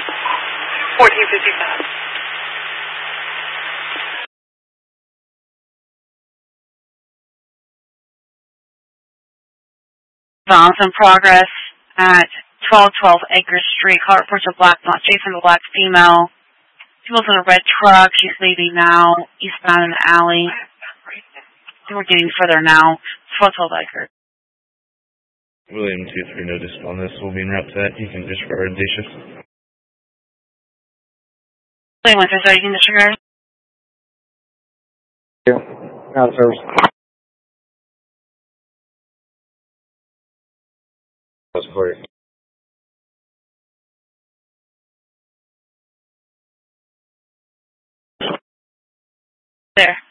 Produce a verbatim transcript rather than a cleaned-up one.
fourteen fifty-five. Violence in progress at twelve twelve Acres Street. Car reports a black, not chasing a black female. Female's in a red truck. She's leaving now, eastbound in the alley. I think we're getting further now. twelve twelve Acres. William two three, no disc on this. We'll be en route to that. You can disregard day shift. William one three, you can disregard. Yeah, out of service. That's correct. There.